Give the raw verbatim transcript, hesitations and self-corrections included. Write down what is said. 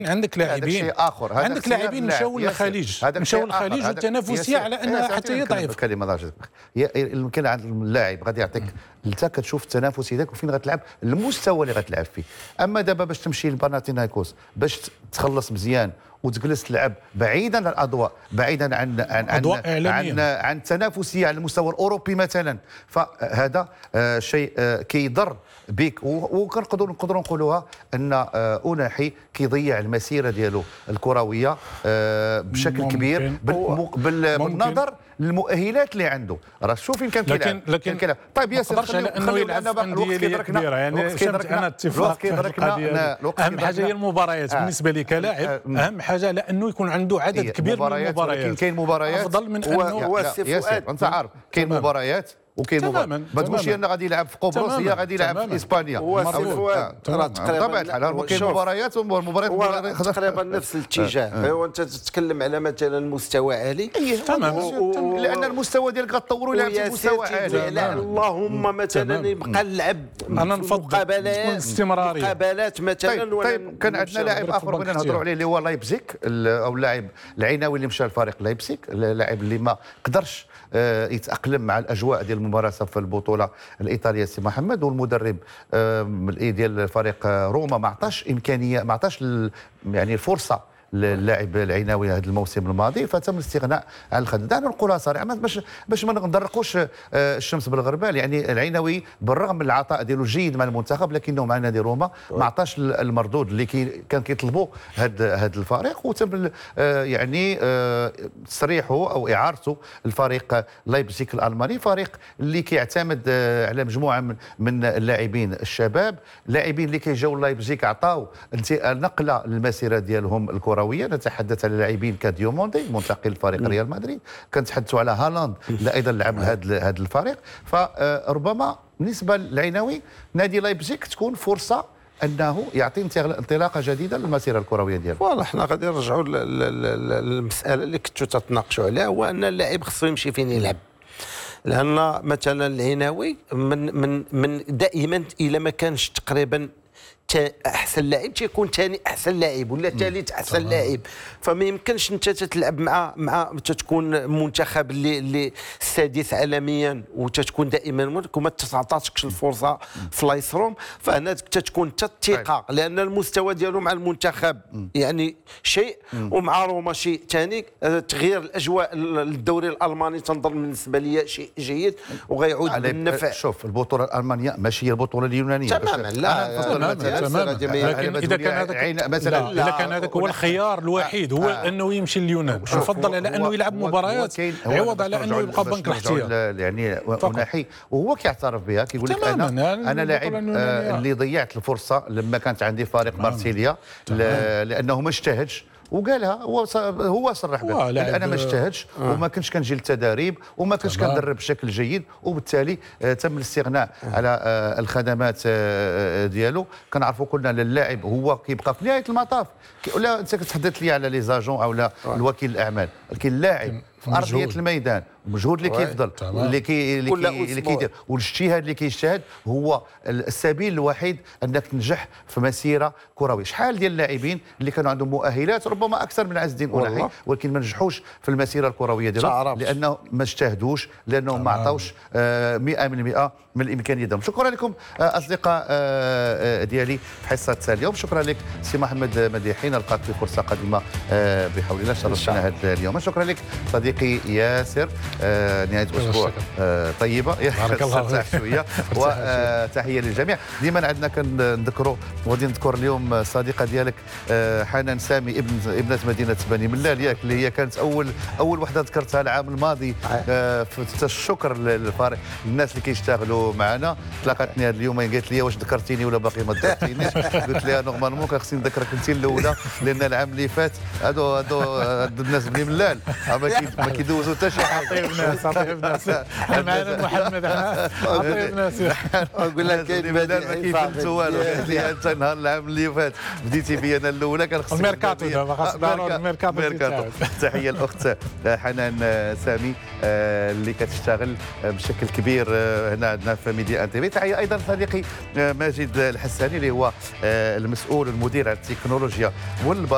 عندك لاعبين شيء اخر، عندك لاعبين مشاو للخليج مشاو للخليج والتنافسيه على انها حتى هي ضعيفه. كلمه يمكن عند اللاعب غادي يعطيك انت كتشوف التنافسي ديالك وفين غتلعب المستوى اللي غتلعب فيه. اما دابا باش تمشي لباناتينايكوس باش تخلص مزيان وتجلس تلعب بعيدا عن الاضواء، بعيدا عن عن أضواء عن, عن عن التنافسيه على المستوى الاوروبي مثلا، فهذا آه شيء آه كيضر بك. وكنقدروا نقدروا نقولوها ان آه اوناحي كيضيع المسيره ديالو الكرويه آه بشكل ممكن. كبير بالنظر للمؤهلات اللي عنده. راه شوف فين كان كيلعب. لكن لكن كان طيب ياسر ما على انه يلعب في انديه كبيره، يعني شفت انا اتفاق في القضيه. اهم حاجه هي المباريات. آه. بالنسبه لي كلاعب آه. اهم حاجه لانه يكون عنده عدد كبير من المباريات. ولكن كاين مباريات افضل من انه ياسر انت عارف كاين مباريات وكاين مباريات ما تقولش انه غادي يلعب في قبرص هي غادي يلعب في اسبانيا. هو فؤاد راه تقريبا طبعا الحال كاين مباريات ومباريات تقريبا نفس الاتجاه. هو انت تتكلم على مثلا مستوى عالي تماما، لان المستوى ديالك غتطوروا الى مستوى عالي. اللهم مثلا يبقى اللعب انا نفضل الاستمراريه مقابلات مثلا. طيب كان عندنا لاعب اخر بغينا نهضروا عليه اللي هو لايبزيك، او اللاعب العيناوي اللي مشى لفريق لايبزيك، اللاعب اللي ما قدرش يتاقلم مع الاجواء ديال الممارسه في البطوله الايطاليه سي محمد، والمدرب ديال فريق روما ما عطاش امكانيه ما عطاش يعني الفرصه للاعب العيناوي هذا الموسم الماضي، فتم الاستغناء عن الخدمه. دعنا نقولها صراحه باش باش ما ندرقوش الشمس بالغربال. يعني العيناوي بالرغم من العطاء ديالو الجيد مع المنتخب لكنه مع نادي روما ما عطاش المردود اللي كي كان كيطلبوا هذا هذا الفريق، وتم يعني تصريحه او اعارته الفريق لايبزيك الالماني، فريق اللي كيعتمد على مجموعه من, من اللاعبين الشباب، لاعبين اللي كيجاو لايبزيك عطاو نقله للمسيره ديالهم الكرويه. نتحدث على لاعبين كديوموندي منتقل لفريق ريال مدريد، كنتحدثوا على هالاند اللي ايضا لعب هذا هذا الفريق. فربما بالنسبه للعيناوي نادي لايبزيك تكون فرصه انه يعطي انطلاقه جديده للمسيره الكرويه ديالو. فوالا حنا غادي نرجعوا للمساله اللي كنتوا تتناقشوا عليها، هو ان اللاعب خصو يمشي فين يلعب. لان مثلا العيناوي من من من دائما الى ما كانش تقريبا احسن لاعب تيكون ثاني احسن لاعب ولا ثالث احسن لاعب. فما يمكنش انت تتلعب مع مع تتكون منتخب اللي اللي السادس عالميا وتتكون دائما وما تعطاتكش الفرصه في لايصروم. فهنا تتكون انت الثقه لان المستوى ديالو مع المنتخب يعني شيء ومع روما شيء ثاني. تغيير الاجواء للدوري الالماني تنظر بالنسبه لي شيء جيد وغيعود بالنفع. شوف البطوله الالمانيه ماشي هي البطوله اليونانيه تماما. لا تماما. لكن اذا كان هذاك مثلا اذا كان هذاك هو الخيار الوحيد هو آه. انه يمشي لليونان، يفضل على انه يلعب مباريات عوض على انه يبقى بنك الاحتياط. يعني اوناحي وهو كيعترف بها كيقول لك انا انا لاعب آه اللي ضيعت الفرصه لما كانت عندي فريق مارسيليا لانه ما اجتهدش، وقالها هو هو صرح بها انا ما اجتهدش آه. وما كنتش كنجي للتدريب وما كنتش كندرب بشكل جيد، وبالتالي آه تم الاستغناء آه. على آه الخدمات آه ديالو. كنعرفوا كلنا للاعب هو كيبقى في نهايه المطاف. ولا انت كتحدث لي على لي زاجون او لا آه. الوكيل الاعمال، لكن اللاعب في ارضيه الميدان المجهود اللي كيفضل اللي كي اللي كيدير والاجتهاد اللي كيجتهد هو السبيل الوحيد انك تنجح في مسيره كرويه. شحال ديال اللاعبين اللي كانوا عندهم مؤهلات ربما اكثر من عز الدين اوناحي ولكن ما نجحوش في المسيره الكرويه ديالهم لانه ما اجتهدوش، لانهم ما عطاوش مئة بالمئة من الامكانيه ديالهم. شكرا لكم اصدقاء ديالي في حصه اليوم. شكرا لك سي محمد مديحي، نلقاك في فرصه قادمه بحول الله. شرفتنا هذا اليوم. شكرا لك صديقي ياسر. آه نهايه اسبوع آه طيبه بارك الله شويه وتحيه للجميع. ديما عندنا كنذكروا وغادي نذكر اليوم صديقه ديالك آه حنان سامي ابن ابنه مدينه بني ملال ياك اللي هي كانت اول اول وحده ذكرتها العام الماضي. آه الشكر للفريق الناس اللي كيشتغلوا معنا. تلاقاتني هذا اليوم قالت لي واش ذكرتيني ولا باقي ما ذكرتينيش. قلت لها نورمالمون كان خصني نذكرك انت الاولى لان العام اللي فات هادو هادو الناس بني ملال ما كيدوزوا حتى شي حاجه. عطيو الناس عطيو الناس معنا محمد عطيو الناس. نقول لك كاين بدل ما كيفهمتوا والو. قالت لي انت نهار العام اللي فات بديتي بي انا الاولى كان خصني الميركاتو دابا خاص ضروري الميركاتو. تحيه الاخت حنان سامي اللي كتشتغل بشكل كبير هنا عندنا في ميديا ان تي في. تحيه ايضا صديقي ماجد الحساني اللي هو المسؤول المدير على التكنولوجيا والبرامج